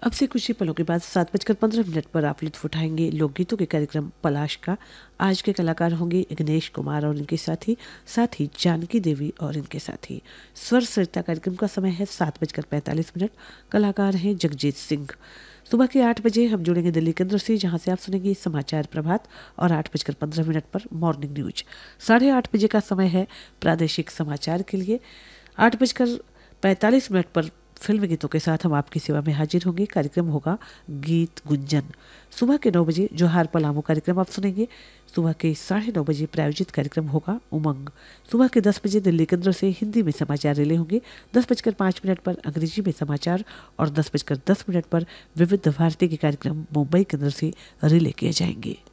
अब से कुछ ही पलों के बाद 7:15 पर आप लुत्फ उठाएंगे लोकगीतों के कार्यक्रम पलाश का। आज के कलाकार होंगे गणेश कुमार और इनके साथी जानकी देवी और इनके साथी। स्वर सरिता कार्यक्रम का समय है 7:45। कलाकार हैं जगजीत सिंह। सुबह के 8 बजे हम जुड़ेंगे दिल्ली केंद्र से, जहां से आप सुनेंगे समाचार प्रभात और 8:15 पर मॉर्निंग न्यूज। 8:30 बजे का समय है प्रादेशिक समाचार के लिए। 8:45 पर फिल्म गीतों के साथ हम आपकी सेवा में हाजिर होंगे। कार्यक्रम होगा गीत गुंजन। सुबह के 9 बजे जोहार पलामू कार्यक्रम आप सुनेंगे। सुबह के 9:30 बजे प्रायोजित कार्यक्रम होगा उमंग। सुबह के 10 बजे दिल्ली केंद्र से हिंदी में समाचार रिले होंगे। 10:05 पर अंग्रेजी में समाचार और 10:10 पर विविध भारती के कार्यक्रम मुंबई केंद्र से रिले किए जाएंगे।